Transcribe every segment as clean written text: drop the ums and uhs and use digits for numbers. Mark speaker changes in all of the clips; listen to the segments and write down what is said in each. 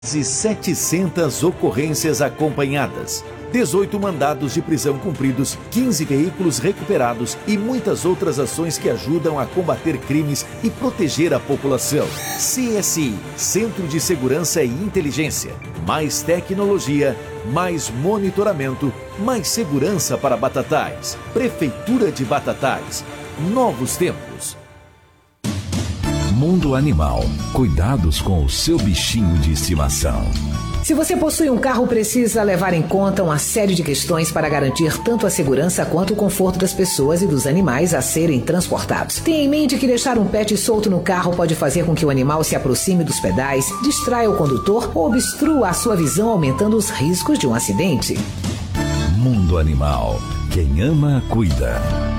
Speaker 1: e 700 ocorrências acompanhadas, 18 mandados de prisão cumpridos, 15 veículos recuperados e muitas outras ações que ajudam a combater crimes e proteger a população. CSI, Centro de Segurança e Inteligência. Mais tecnologia, mais monitoramento, mais segurança para Batatais. Prefeitura de Batatais. Novos tempos.
Speaker 2: Mundo Animal. Cuidados com o seu bichinho de estimação.
Speaker 3: Se você possui um carro, precisa levar em conta uma série de questões para garantir tanto a segurança quanto o conforto das pessoas e dos animais a serem transportados. Tenha em mente que deixar um pet solto no carro pode fazer com que o animal se aproxime dos pedais, distraia o condutor ou obstrua a sua visão, aumentando os riscos de um acidente.
Speaker 2: Mundo Animal. Quem ama, cuida.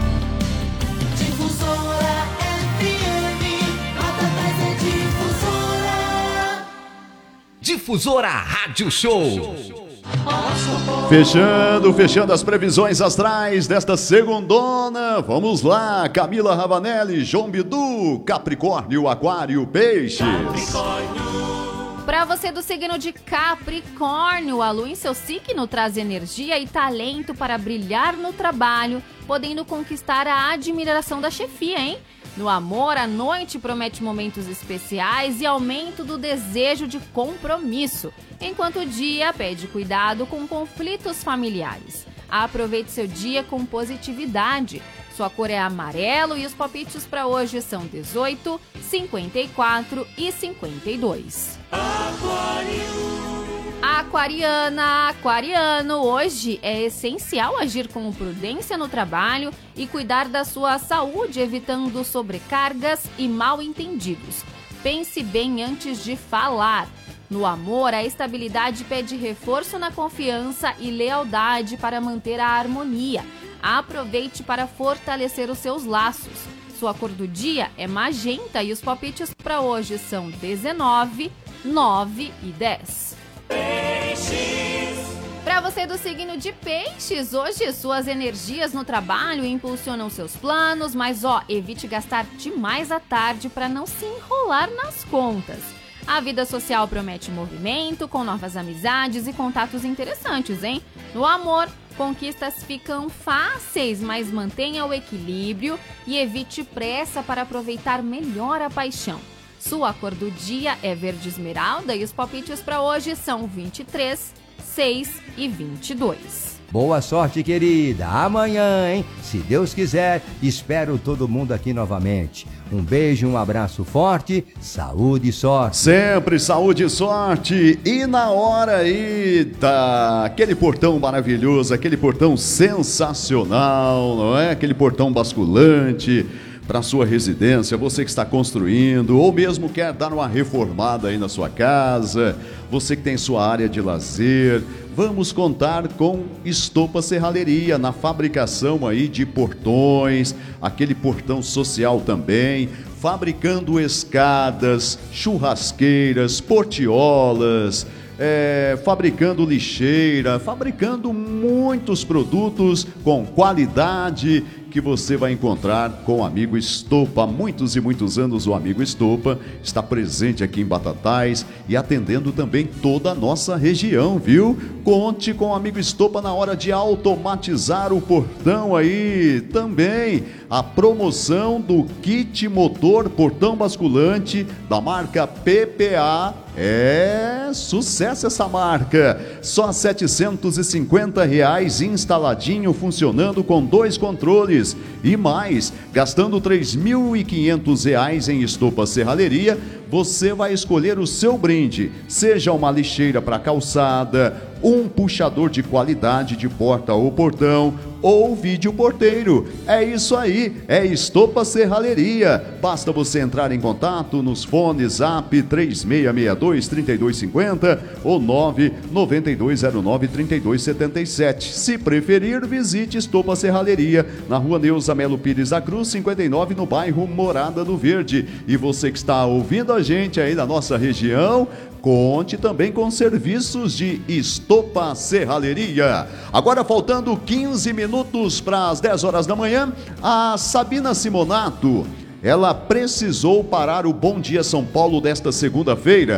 Speaker 4: Difusora Rádio Show.
Speaker 5: Fechando as previsões astrais desta segundona. Vamos lá, Camila Ravanelli, João Bidu, Capricórnio, Aquário, Peixes.
Speaker 6: Para você do signo de Capricórnio, a lua em seu signo traz energia e talento para brilhar no trabalho, podendo conquistar a admiração da chefia, hein? No amor, a noite promete momentos especiais e aumento do desejo de compromisso, enquanto o dia pede cuidado com conflitos familiares. Aproveite seu dia com positividade. Sua cor é amarelo e os palpites para hoje são 18, 54 e 52. Aquariana, aquariano, hoje é essencial agir com prudência no trabalho e cuidar da sua saúde, evitando sobrecargas e mal-entendidos. Pense bem antes de falar. No amor, a estabilidade pede reforço na confiança e lealdade para manter a harmonia. Aproveite para fortalecer os seus laços. Sua cor do dia é magenta e os palpites para hoje são 19, 9 e 10. Para você do signo de Peixes, hoje suas energias no trabalho impulsionam seus planos, mas evite gastar demais à tarde para não se enrolar nas contas. A vida social promete movimento, com novas amizades e contatos interessantes, hein? No amor, conquistas ficam fáceis, mas mantenha o equilíbrio e evite pressa para aproveitar melhor a paixão. Sua cor do dia é verde esmeralda e os palpites para hoje são 23, 6 e 22.
Speaker 7: Boa sorte, querida. Amanhã, hein? Se Deus quiser, espero todo mundo aqui novamente. Um beijo, um abraço forte, saúde e sorte.
Speaker 5: Sempre saúde e sorte. E na hora aí daquele portão maravilhoso, aquele portão sensacional, não é? Aquele portão basculante para sua residência, você que está construindo ou mesmo quer dar uma reformada aí na sua casa, você que tem sua área de lazer, vamos contar com Estopa Serralheria na fabricação aí de portões, aquele portão social também, fabricando escadas, churrasqueiras, portiolas, fabricando lixeira, fabricando muitos produtos com qualidade que você vai encontrar com o amigo Estopa. Há muitos e muitos anos o amigo Estopa está presente aqui em Batatais e atendendo também toda a nossa região, viu? Conte com o amigo Estopa na hora de automatizar o portão aí. Também a promoção do kit motor portão basculante da marca PPA. É sucesso essa marca, só R$ 750 instaladinho, funcionando com 2 controles e mais, gastando R$ 3.500 em Estopa Serralheria, você vai escolher o seu brinde, seja uma lixeira para calçada, um puxador de qualidade de porta ou portão ou vídeo porteiro. É isso aí, é Estopa Serralheria. Basta você entrar em contato nos fones Zap 3662-3250 ou 99209-3277. Se preferir, visite Estopa Serralheria na Rua Neuza Melo Pires da Cruz, 59, no bairro Morada do Verde. E você que está ouvindo a gente aí na nossa região, conte também com serviços de Estopa Serralheria. Agora, faltando 15 minutos para as 10 horas da manhã, a Sabina Simonato, ela precisou parar o Bom Dia São Paulo desta segunda-feira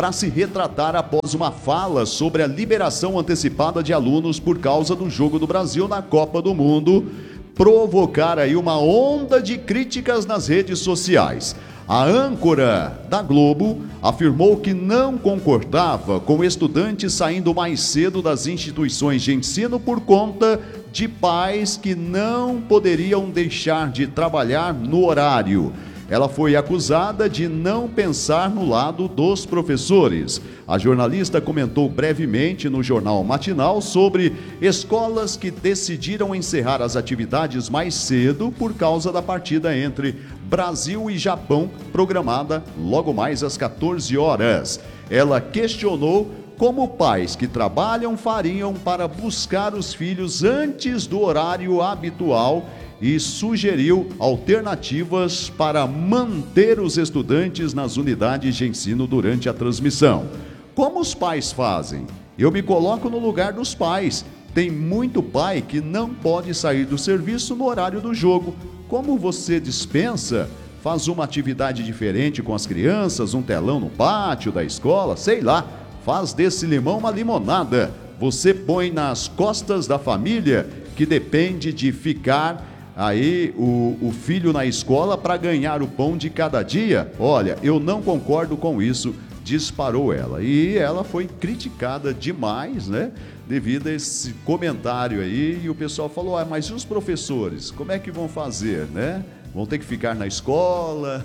Speaker 5: para se retratar após uma fala sobre a liberação antecipada de alunos por causa do jogo do Brasil na Copa do Mundo, provocar aí uma onda de críticas nas redes sociais. A âncora da Globo afirmou que não concordava com estudantes saindo mais cedo das instituições de ensino por conta de pais que não poderiam deixar de trabalhar no horário. Ela foi acusada de não pensar no lado dos professores. A jornalista comentou brevemente no Jornal Matinal sobre escolas que decidiram encerrar as atividades mais cedo por causa da partida entre Brasil e Japão, programada logo mais às 14 horas. Ela questionou como pais que trabalham fariam para buscar os filhos antes do horário habitual e sugeriu alternativas para manter os estudantes nas unidades de ensino durante a transmissão. Como os pais fazem? Eu me coloco no lugar dos pais. Tem muito pai que não pode sair do serviço no horário do jogo. Como você dispensa? Faz uma atividade diferente com as crianças, um telão no pátio da escola, sei lá. Faz desse limão uma limonada. Você põe nas costas da família que depende de ficar aí o filho na escola para ganhar o pão de cada dia. Olha, eu não concordo com isso, disparou ela. E ela foi criticada demais, né? Devido a esse comentário aí. E o pessoal falou, mas e os professores? Como é que vão fazer, né? Vão ter que ficar na escola,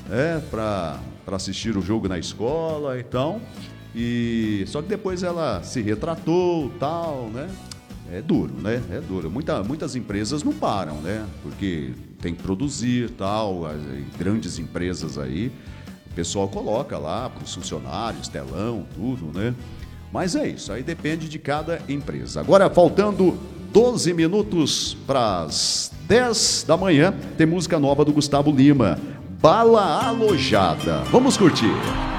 Speaker 5: para assistir o jogo na escola, então. Só que depois ela se retratou, tal, né? É duro, né? É duro. Muitas empresas não param, né? Porque tem que produzir, tal, as grandes empresas aí, o pessoal coloca lá para os funcionários, telão, tudo, né? Mas é isso, aí depende de cada empresa. Agora, faltando 12 minutos para as 10 da manhã, tem música nova do Gustavo Lima, Bala Alojada. Vamos curtir.